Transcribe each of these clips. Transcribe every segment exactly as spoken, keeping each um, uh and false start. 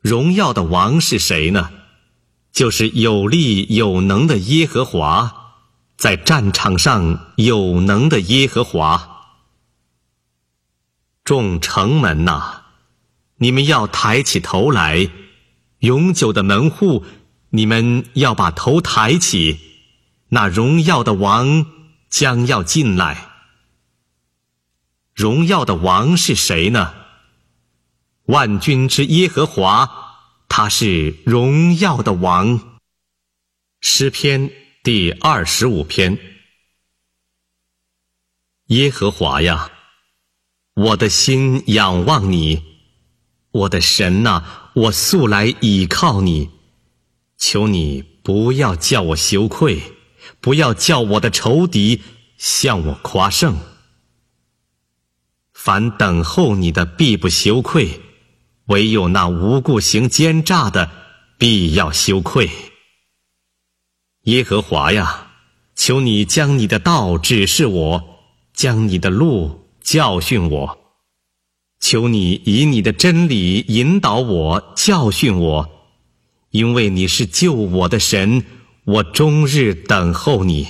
荣耀的王是谁呢？就是有力有能的耶和华，在战场上有能的耶和华。众城门哪，你们要抬起头来，永久的门户，你们要把头抬起，那荣耀的王将要进来。荣耀的王是谁呢？万军之耶和华，他是荣耀的王。诗篇第二十五篇。耶和华呀，我的心仰望你，我的神啊，我素来倚靠你。求你不要叫我羞愧，不要叫我的仇敌向我夸胜。凡等候你的必不羞愧，唯有那无故行奸诈的必要羞愧。耶和华呀，求你将你的道指示我，将你的路教训我。求你以你的真理引导我，教训我，因为你是救我的神，我终日等候你。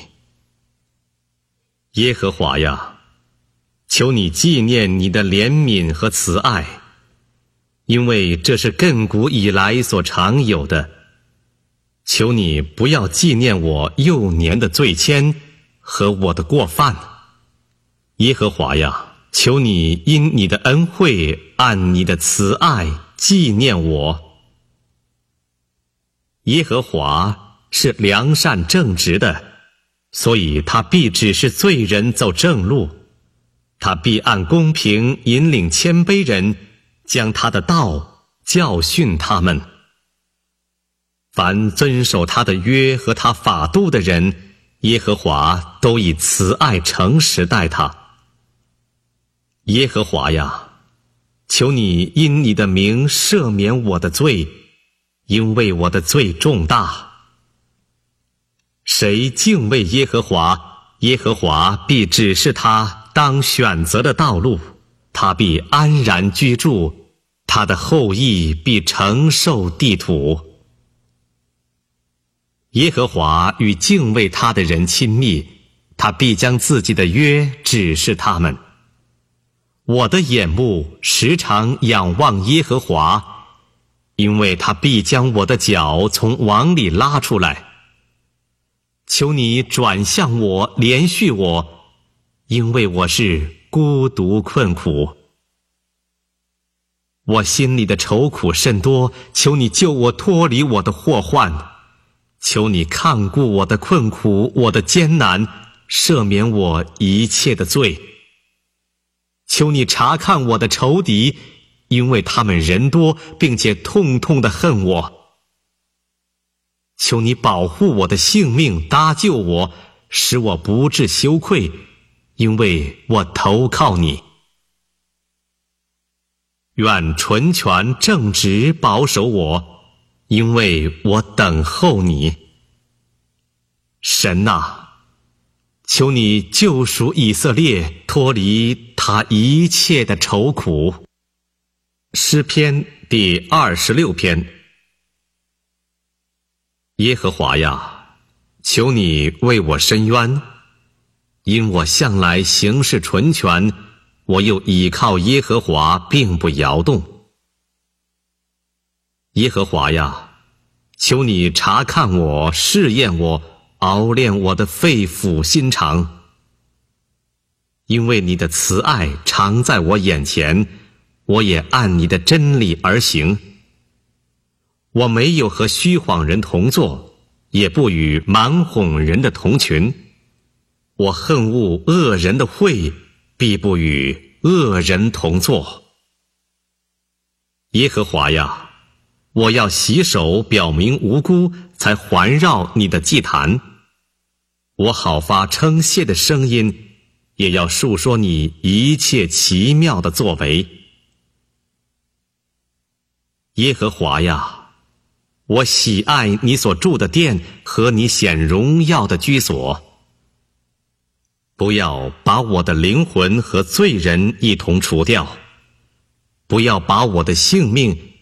耶和华呀，求你纪念你的怜悯和慈爱，因为这是亘古以来所常有的。求你不要纪念我幼年的罪愆和我的过犯。耶和华呀，求你因你的恩惠，按你的慈爱纪念我。耶和华是良善正直的，所以他必指示罪人走正路，他必按公平引领谦卑人，将他的道教训他们。凡遵守他的约和他法度的人，耶和华都以慈爱诚实待他。耶和华呀，求你因你的名赦免我的罪，因为我的罪重大。谁敬畏耶和华，耶和华必指示他当选择的道路，他必安然居住，他的后裔必承受地土。耶和华与敬畏他的人亲密，他必将自己的约指示他们。我的眼目时常仰望耶和华，因为他必将我的脚从网里拉出来。求你转向我，怜恤我，因为我是孤独困苦。我心里的愁苦甚多，求你救我脱离我的祸患。求你看顾我的困苦，我的艰难，赦免我一切的罪。求你查看我的仇敌，因为他们人多，并且痛痛地恨我。求你保护我的性命，搭救我，使我不致羞愧，因为我投靠你。愿纯全正直保守我，因为我等候你。神啊，求你救赎以色列，脱离他一切的愁苦。诗篇第二十六篇。耶和华呀，求你为我伸冤，因我向来行事纯全，我又倚靠耶和华，并不摇动。耶和华呀，求你查看我，试验我，熬炼我的肺腑心肠。因为你的慈爱常在我眼前，我也按你的真理而行。我没有和虚谎人同坐，也不与蛮哄人的同群。我恨恶恶人的会，必不与恶人同坐。耶和华呀，我要洗手表明无辜，才环绕你的祭坛。我好发称谢的声音，也要述说你一切奇妙的作为。耶和华呀，我喜爱你所住的殿和你显荣耀的居所。不要把我的灵魂和罪人一同除掉，不要把我的性命